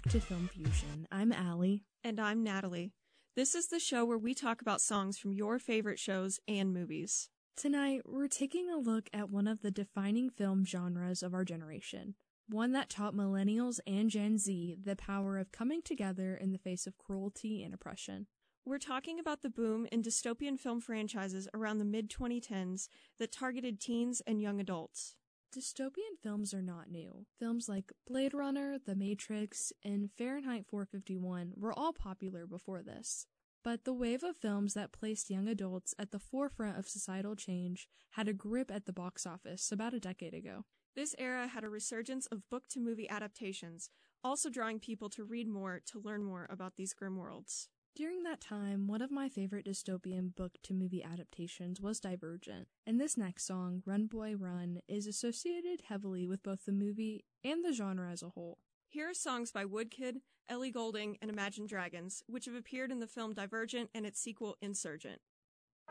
to Film Fusion. I'm Allie. And I'm Natalie. This is the show where we talk about songs from your favorite shows and movies. Tonight, we're taking a look at one of the defining film genres of our generation. One that taught millennials and Gen Z the power of coming together in the face of cruelty and oppression. We're talking about the boom in dystopian film franchises around the mid-2010s that targeted teens and young adults. Dystopian films are not new. Films like Blade Runner, The Matrix, and Fahrenheit 451 were all popular before this. But the wave of films that placed young adults at the forefront of societal change had a grip at the box office about a decade ago. This era had a resurgence of book-to-movie adaptations, also drawing people to read more to learn more about these grim worlds. During that time, one of my favorite dystopian book-to-movie adaptations was Divergent, and this next song, Run Boy Run, is associated heavily with both the movie and the genre as a whole. Here are songs by Woodkid, Ellie Goulding, and Imagine Dragons, which have appeared in the film Divergent and its sequel Insurgent.